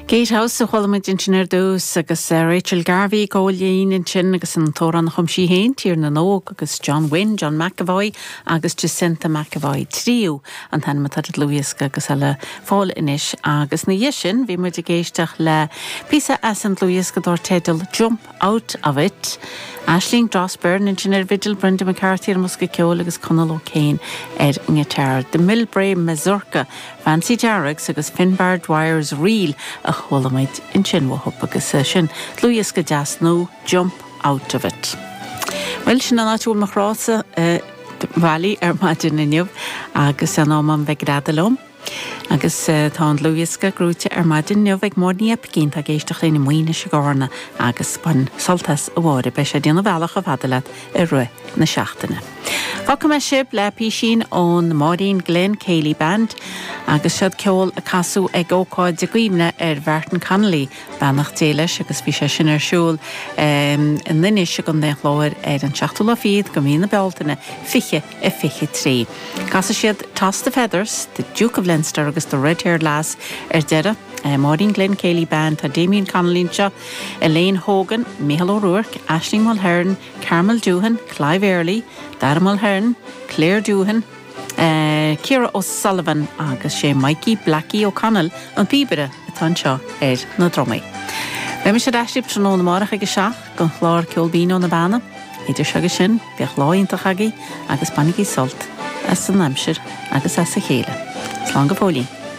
Gatehouse sa chhuilimid insinéir dús agus Rachel Garvey gáilíon in sin agus an tóran chumsí héin tír na nóg agus John Wynne, John McAvoy agus Jacinta McAvoy tríú an tan matad Luíosca agus eile fáil inis agus na dhisin bhí muid a géisteach le písa St. Luíosca dár teidil Jump Out of It. Aisling Drosburn insinéir Vigil Brenda McCarthy ar musca ceol agus Conal O'Kane Ngetear. De Millbrae Mazurka Fancy Jarrix agus Finbar Dwyer's Reel a chhuilimid in sin wahup agus sin Luíosca deas nó Jump Out of It. Well, sin an áitiúil machrása bhailí ar maidin inniuh agus an áman bheith gradalóm. Agus tá an Luíosca grúte ar maidin inniuh ag mór ní epicín tá géisteach léna muoine se gárna agus ban soltas a bháir be sé díana bhealach a bhadalat i rua na seachtaine. Faca me sib le písín ón Maureen Glenn Cayley Band agus siad ceol a casú ag ócáid de ghuimne ar Bhartan Connolly bannach déiles agus bhí sé sin ar siúl in linne se go neich láir ar an seachtúla fiad go mína beltainna fiche a fiche trí. Casa siad Toss the Feathers, the Duke of Leinster agus the Red-Haired Lass ar deire Maureen Glenn Cayley Band tá Damien Connolly seo, Elaine Hogan, Michael O'Rourke, Aisling Mulhern, Carmel Doohan, Clive Early, Dara Mulhern, Claire Doohan, Ciara O'Sullivan agus sé Mikey Blackie O'Connell an bíbere atá seo ar na dromaí. Bheith me sé deisib tróna marach agus seach gon chláir ceolbín ó na bana, idir se agus sin beach láínta chagaí agus panigí solt as san Hampshire agus as sa chéile. Slán go fólí.